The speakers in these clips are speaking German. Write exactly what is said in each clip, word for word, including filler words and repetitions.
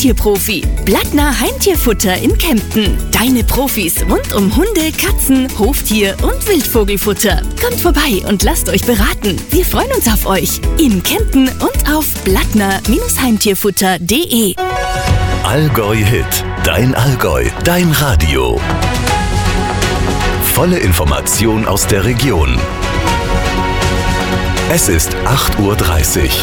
Heimtierprofi. Blattner Heimtierfutter in Kempten. Deine Profis rund um Hunde, Katzen, Hoftier und Wildvogelfutter. Kommt vorbei und lasst euch beraten. Wir freuen uns auf euch. In Kempten und auf blattner Heimtierfutter punkt de. Allgäu Hit. Dein Allgäu. Dein Radio. Volle Information aus der Region. Es ist acht Uhr dreißig.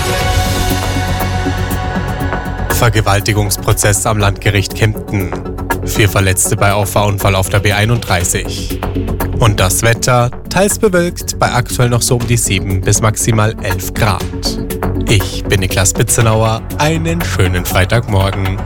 Vergewaltigungsprozess am Landgericht Kempten. Vier Verletzte bei Auffahrunfall auf der B einunddreißig. Und das Wetter, teils bewölkt, bei aktuell noch so um die sieben bis maximal elf Grad. Ich bin Niklas Bitzenauer, einen schönen Freitagmorgen.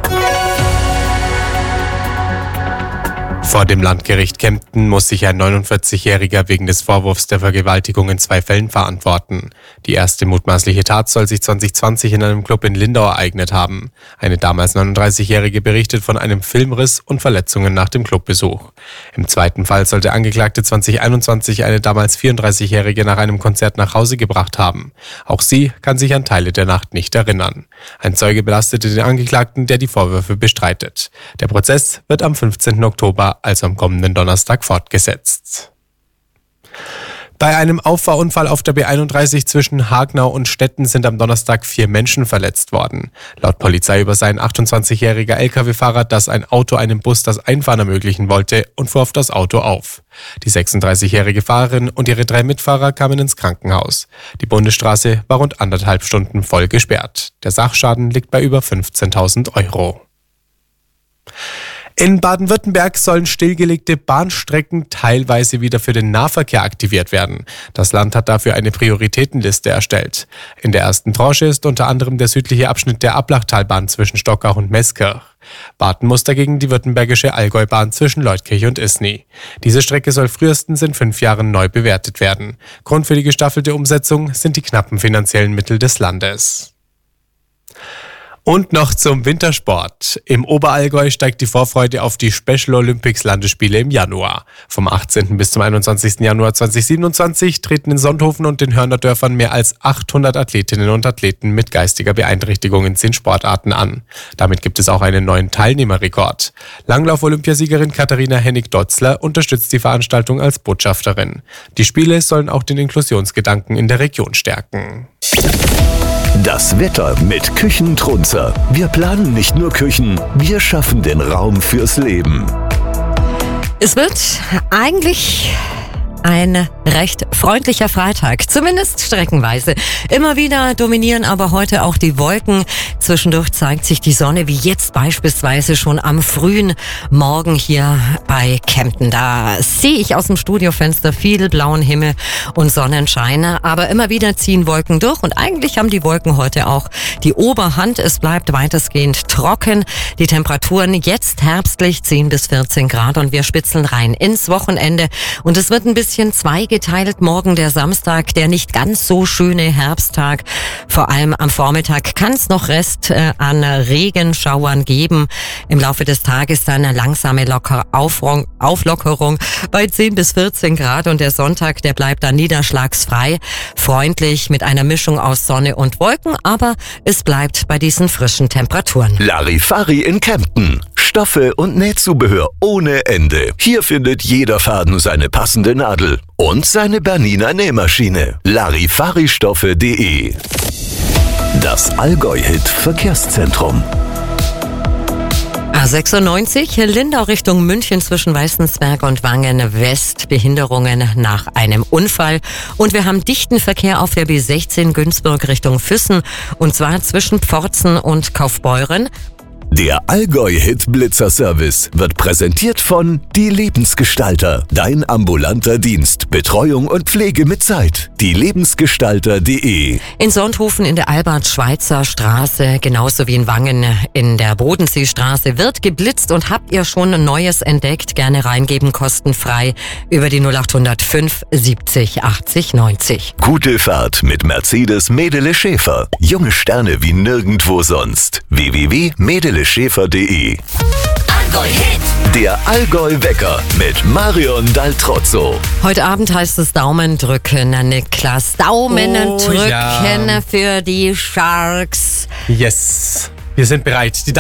Vor dem Landgericht Kempten muss sich ein neunundvierzigjähriger wegen des Vorwurfs der Vergewaltigung in zwei Fällen verantworten. Die erste mutmaßliche Tat soll sich zwanzig zwanzig in einem Club in Lindau ereignet haben. Eine damals neununddreißigjährige berichtet von einem Filmriss und Verletzungen nach dem Clubbesuch. Im zweiten Fall soll der Angeklagte zwanzig einundzwanzig eine damals vierunddreißigjährige nach einem Konzert nach Hause gebracht haben. Auch sie kann sich an Teile der Nacht nicht erinnern. Ein Zeuge belastete den Angeklagten, der die Vorwürfe bestreitet. Der Prozess wird am fünfzehnten Oktober, also am kommenden Donnerstag, fortgesetzt. Bei einem Auffahrunfall auf der B einunddreißig zwischen Hagenau und Stetten sind am Donnerstag vier Menschen verletzt worden. Laut Polizei über sei ein achtundzwanzigjähriger L K W-Fahrer, dass ein Auto einem Bus das Einfahren ermöglichen wollte und fuhr auf das Auto auf. Die sechsunddreißigjährige Fahrerin und ihre drei Mitfahrer kamen ins Krankenhaus. Die Bundesstraße war rund anderthalb Stunden voll gesperrt. Der Sachschaden liegt bei über fünfzehntausend Euro. In Baden-Württemberg sollen stillgelegte Bahnstrecken teilweise wieder für den Nahverkehr aktiviert werden. Das Land hat dafür eine Prioritätenliste erstellt. In der ersten Tranche ist unter anderem der südliche Abschnitt der Ablachtalbahn zwischen Stockach und Meßkirch. Warten muss dagegen die württembergische Allgäubahn zwischen Leutkirch und Isny. Diese Strecke soll frühestens in fünf Jahren neu bewertet werden. Grund für die gestaffelte Umsetzung sind die knappen finanziellen Mittel des Landes. Und noch zum Wintersport. Im Oberallgäu steigt die Vorfreude auf die Special Olympics Landesspiele im Januar. Vom achtzehnten bis zum einundzwanzigsten Januar zweitausendsiebenundzwanzig treten in Sonthofen und den Hörner Dörfern mehr als achthundert Athletinnen und Athleten mit geistiger Beeinträchtigung in zehn Sportarten an. Damit gibt es auch einen neuen Teilnehmerrekord. Langlauf-Olympiasiegerin Katharina Hennig-Dotzler unterstützt die Veranstaltung als Botschafterin. Die Spiele sollen auch den Inklusionsgedanken in der Region stärken. Das Wetter mit Küchentrunzer. Wir planen nicht nur Küchen, wir schaffen den Raum fürs Leben. Es wird eigentlich ein recht freundlicher Freitag, zumindest streckenweise. Immer wieder dominieren aber heute auch die Wolken. Zwischendurch zeigt sich die Sonne, wie jetzt beispielsweise schon am frühen Morgen hier bei Kempten. Da sehe ich aus dem Studiofenster viel blauen Himmel und Sonnenschein. Aber immer wieder ziehen Wolken durch und eigentlich haben die Wolken heute auch die Oberhand. Es bleibt weitestgehend trocken. Die Temperaturen jetzt herbstlich zehn bis vierzehn Grad und wir spitzeln rein ins Wochenende. Und es wird ein bisschen zweigeteilt. Morgen der Samstag, der nicht ganz so schöne Herbsttag. Vor allem am Vormittag kann es noch Rest äh, an Regenschauern geben. Im Laufe des Tages dann eine langsame Locker Aufrung, Auflockerung bei zehn bis vierzehn Grad und der Sonntag, der bleibt dann niederschlagsfrei, freundlich mit einer Mischung aus Sonne und Wolken, aber es bleibt bei diesen frischen Temperaturen. Larifari in Kempten. Stoffe und Nähzubehör ohne Ende. Hier findet jeder Faden seine passende Nadel und seine Bernina Nähmaschine. Larifaristoffe punkt de. Das Allgäu-Hit Verkehrszentrum. A sechsundneunzig, Lindau Richtung München zwischen Weißensberg und Wangen West. Behinderungen nach einem Unfall. Und wir haben dichten Verkehr auf der B sechzehn Günzburg Richtung Füssen. Und zwar zwischen Pforzen und Kaufbeuren. Der Allgäu-Hit-Blitzer-Service wird präsentiert von Die Lebensgestalter. Dein ambulanter Dienst. Betreuung und Pflege mit Zeit. Die Lebensgestalter punkt de. In Sonthofen in der Albert-Schweitzer Straße, genauso wie in Wangen in der Bodenseestraße, wird geblitzt. Und habt ihr schon Neues entdeckt? Gerne reingeben, kostenfrei über die null acht null fünf siebzig achtzig neunzig. Gute Fahrt mit Mercedes Medele Schäfer. Junge Sterne wie nirgendwo sonst. w w w punkt medele schäfer punkt de. Der Allgäu-Wecker mit Marion Daltrozzo. Heute Abend heißt es Daumen drücken, Niklas. Daumen Oh, drücken ja. für die Sharks. Yes, wir sind bereit. Die